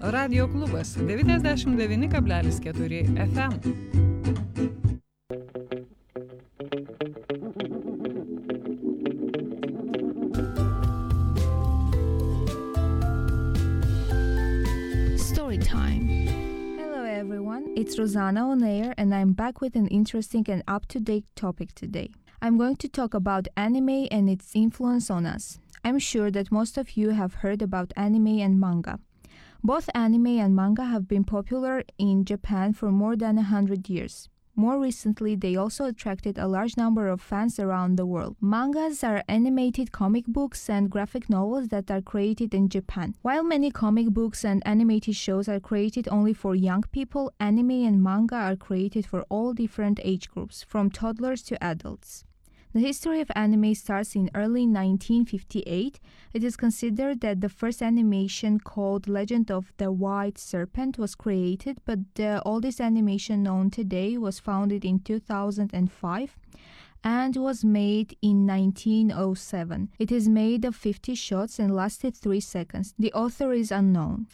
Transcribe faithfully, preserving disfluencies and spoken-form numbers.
Radio klubas devyniasdešimt devyni kablelis keturi F M. Story time. Hello everyone, it's Rosanna on air and I'm back with an interesting and up-to-date topic today. I'm going to talk about anime and its influence on us. I'm sure that most of you have heard about anime and manga. Both anime and manga have been popular in Japan for more than a hundred years. More recently, they also attracted a large number of fans around the world. Mangas are animated comic books and graphic novels that are created in Japan. While many comic books and animated shows are created only for young people, anime and manga are created for all different age groups, from toddlers to adults. The history of anime starts in early nineteen fifty-eight. It is considered that the first animation called Legend of the White Serpent was created, but the oldest animation known today was founded in two thousand five and was made in nineteen oh seven. It is made of fifty shots and lasted three seconds. The author is unknown.